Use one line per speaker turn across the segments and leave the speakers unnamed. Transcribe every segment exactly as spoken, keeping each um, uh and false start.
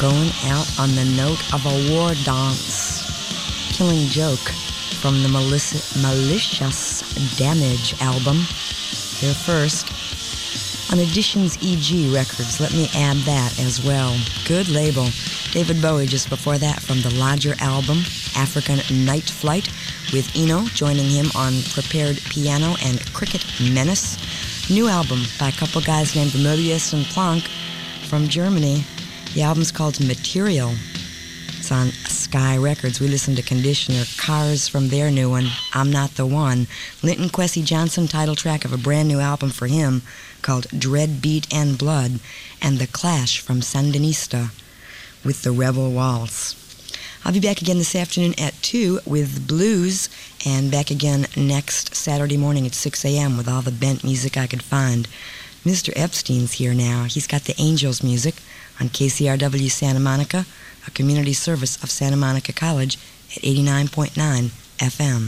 going out on the note of a war dance. Killing Joke from the Malici- Malicious Damage album. Here first. On Editions E G Records, let me add that as well. Good label. David Bowie just before that from the Lodger album, African Night Flight, with Eno joining him on prepared piano and Cricket Menace. New album by a couple guys named Möbius and Planck from Germany. The album's called Material. It's on Sky Records. We listened to Conditioner, Cars from their new one, I'm Not the One. Linton Kwesi Johnson, title track of a brand new album for him called Dread, Beat, and Blood, and The Clash from Sandinista with the Rebel Waltz. I'll be back again this afternoon at two with blues, and back again next Saturday morning at six a.m. with all the bent music I could find. Mister Epstein's here now. He's got the Angels music on K C R W Santa Monica, a community service of Santa Monica College at eighty-nine point nine F M.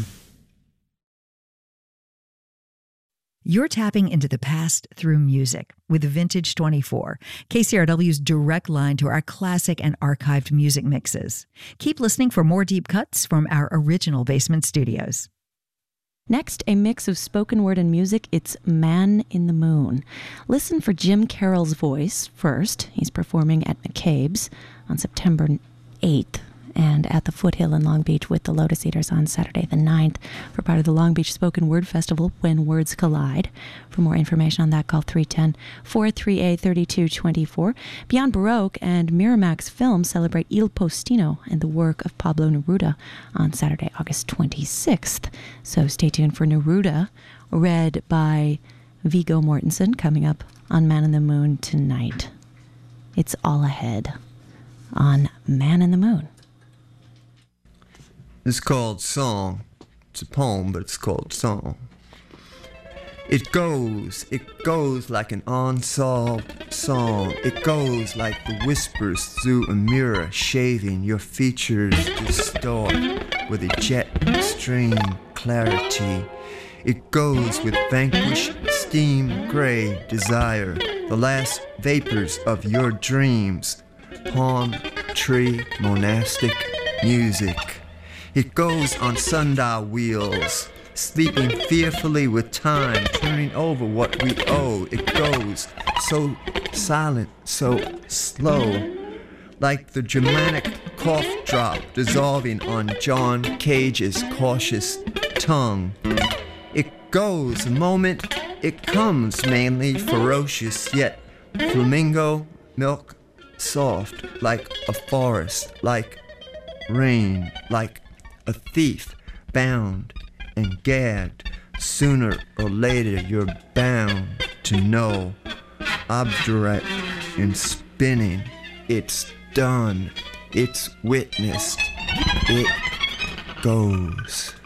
You're tapping into the past through music with Vintage twenty-four, K C R W's direct line to our classic and archived music mixes. Keep listening for more deep cuts from our original basement studios.
Next, a mix of spoken word and music. It's Man in the Moon. Listen for Jim Carroll's voice first. He's performing at McCabe's on September eighth and at the Foothill in Long Beach with the Lotus Eaters on Saturday the ninth for part of the Long Beach Spoken Word Festival, When Words Collide. For more information on that, call three one zero, four three eight, three two two four. Beyond Baroque and Miramax Films celebrate Il Postino and the work of Pablo Neruda on Saturday, August twenty-sixth. So stay tuned for Neruda, read by Viggo Mortensen, coming up on Man in the Moon tonight. It's all ahead on Man in the Moon.
It's called Song. It's a poem, but it's called Song. It goes, it goes like an unsolved song. It goes like the whispers through a mirror, shaving your features distort with a jet stream clarity. It goes with vanquished steam gray desire, the last vapors of your dreams, palm tree monastic music. It goes on sundial wheels, sleeping fearfully with time, turning over what we owe. It goes so silent, so slow, like the Germanic cough drop dissolving on John Cage's cautious tongue. It goes a moment, it comes mainly ferocious, yet flamingo milk soft, like a forest, like rain, like a thief bound and gagged. Sooner or later you're bound to know. Obdurate in spinning, it's done, it's witnessed, it goes.